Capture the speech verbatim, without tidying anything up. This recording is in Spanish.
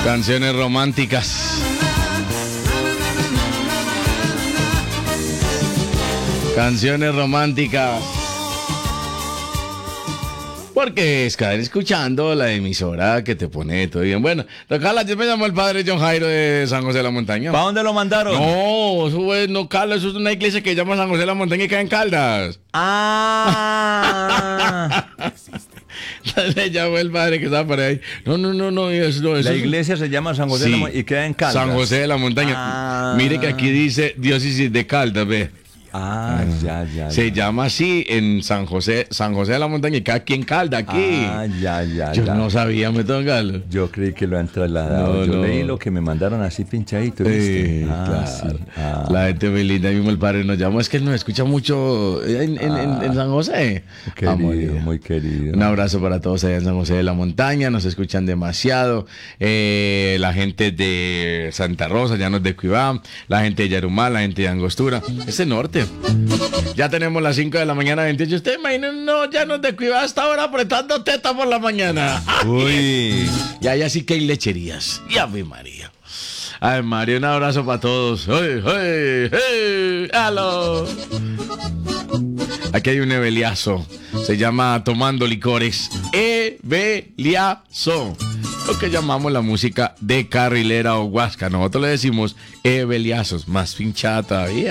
Canciones románticas. Canciones románticas. Porque es caer escuchando la emisora que te pone todo bien. Bueno, don Carlos, yo me llamo el padre John Jairo de San José de la Montaña. ¿Para dónde lo mandaron? No, eso es, no, Carlos, eso es una iglesia que se llama San José de la Montaña y queda en Caldas. Ah. Le llamó el padre que estaba por ahí. No, no, no, no. Eso, no eso La es- iglesia se llama San José Sí. de la Mo- y queda en Caldas. San José de la Montaña. Ah. Mire que aquí dice diócesis de Caldas, ve. Ah, ya, ya. Se ya. llama así en San José, San José de la Montaña y queda aquí en Caldas, aquí. Ah, ya, ya, Yo ya. no sabía, me don Carlos. Yo creí que lo han trasladado. No, Yo no. leí lo que me mandaron así pinchadito, ¿viste? Eh, ah, claro. sí. Ah. La gente muy linda, mismo el padre nos llamó. Es que él nos escucha mucho en, en- en- en San José. Querido, Amor, Dios. muy querido. Un abrazo para todos allá en San José de la Montaña, nos escuchan demasiado. Eh, la gente de Santa Rosa, ya nos de Cuibá, la gente de Yarumá, la gente de Angostura, ese norte. Ya tenemos las cinco de la mañana, veintiocho. Usted imagina, no, ya nos de Cuibá hasta ahora apretando teta por la mañana. Uy. Y allá sí que hay lecherías. Y Ave María. Ave María, un abrazo para todos. ¡Hey, hey, hey! ¡Aló! Aquí hay un ebeliazo. Se llama Tomando Licores. Ebeliazo. Lo que llamamos la música de carrilera o huasca. Nosotros le decimos ebeliazos. Más pinchada todavía.